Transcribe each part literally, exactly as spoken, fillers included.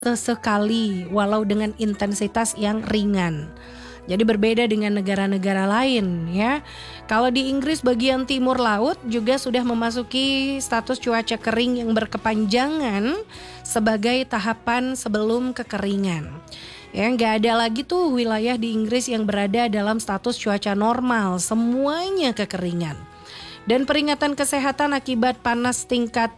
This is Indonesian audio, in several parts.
Sesekali, walau dengan intensitas yang ringan. Jadi berbeda dengan negara-negara lain ya. Kalau di Inggris bagian timur laut juga sudah memasuki status cuaca kering yang berkepanjangan sebagai tahapan sebelum kekeringan. Ya, nggak ada lagi tuh wilayah di Inggris yang berada dalam status cuaca normal, semuanya kekeringan. Dan peringatan kesehatan akibat panas tingkat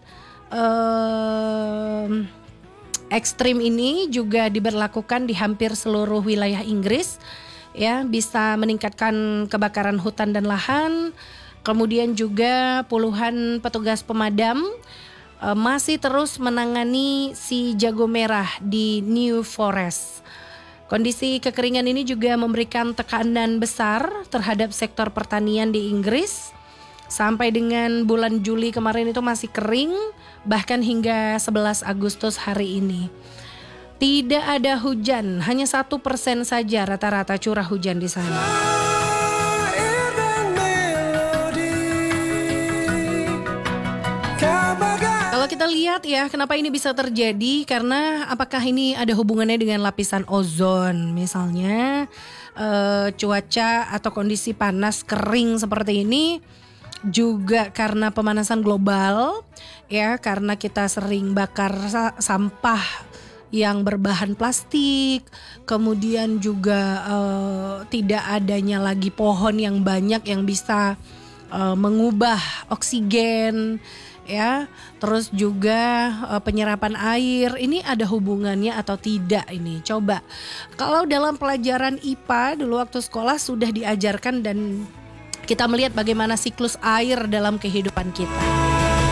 eh, ekstrim ini juga diberlakukan di hampir seluruh wilayah Inggris, ya, bisa meningkatkan kebakaran hutan dan lahan. Kemudian juga puluhan petugas pemadam uh, masih terus menangani si jago merah di New Forest. Kondisi kekeringan ini juga memberikan tekanan besar terhadap sektor pertanian di Inggris. Sampai dengan bulan Juli kemarin itu masih kering, bahkan hingga sebelas Agustus hari ini. Tidak ada hujan, hanya satu persen saja rata-rata curah hujan di sana. Kalau kita lihat ya, kenapa ini bisa terjadi? Karena apakah ini ada hubungannya dengan lapisan ozon? Misalnya eh, cuaca atau kondisi panas kering seperti ini juga karena pemanasan global, ya, karena kita sering bakar sa- sampah yang berbahan plastik, kemudian juga uh, tidak adanya lagi pohon yang banyak yang bisa uh, mengubah oksigen, ya, terus juga uh, penyerapan air. Ini ada hubungannya atau tidak ini? Coba, kalau dalam pelajaran I P A dulu waktu sekolah sudah diajarkan dan kita melihat bagaimana siklus air dalam kehidupan kita.